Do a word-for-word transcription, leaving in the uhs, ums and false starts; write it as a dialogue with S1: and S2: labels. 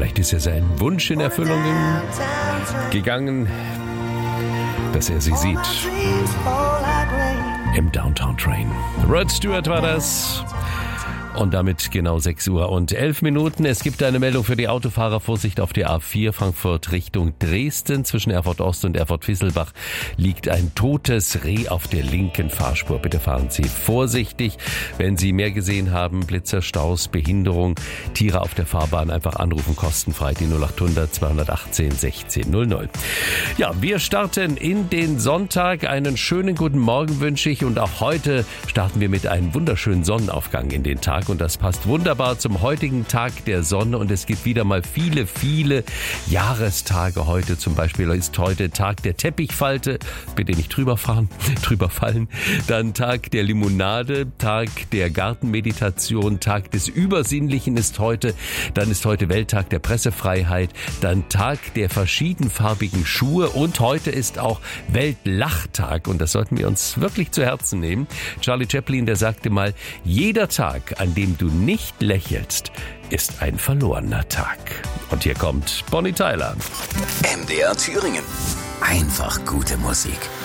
S1: Vielleicht ist ja sein Wunsch in Erfüllung gegangen, dass er sie sieht im Downtown Train. Rod Stewart war das. Und damit genau sechs Uhr und elf Minuten. Es gibt eine Meldung für die Autofahrer. Vorsicht auf der A vier Frankfurt Richtung Dresden. Zwischen Erfurt Ost und Erfurt Visselbach liegt ein totes Reh auf der linken Fahrspur. Bitte fahren Sie vorsichtig. Wenn Sie mehr gesehen haben, Blitzer, Staus, Behinderung, Tiere auf der Fahrbahn, einfach anrufen, kostenfrei die null acht hundert zweihundertachtzehn sechzehn null null. Ja, wir starten in den Sonntag. Einen schönen guten Morgen wünsche ich. Und auch heute starten wir mit einem wunderschönen Sonnenaufgang in den Tag. Und das passt wunderbar zum heutigen Tag der Sonne. Und es gibt wieder mal viele, viele Jahrestage heute. Zum Beispiel ist heute Tag der Teppichfalte. Bitte nicht drüber fahren, drüber fallen. Dann Tag der Limonade, Tag der Gartenmeditation, Tag des Übersinnlichen ist heute. Dann ist heute Welttag der Pressefreiheit. Dann Tag der verschiedenfarbigen Schuhe. Und heute ist auch Weltlachtag. Und das sollten wir uns wirklich zu Herzen nehmen. Charlie Chaplin, der sagte mal, jeder Tag, an dem du nicht lächelst, ist ein verlorener Tag. Und hier kommt Bonnie Tyler.
S2: M D R Thüringen. Einfach gute Musik.